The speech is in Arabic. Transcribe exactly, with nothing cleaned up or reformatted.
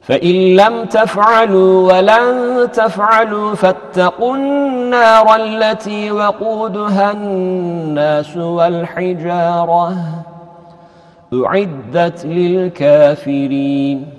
فإن لم تفعلوا ولن تفعلوا فاتقوا النار التي وقودها الناس والحجارة أعدت للكافرين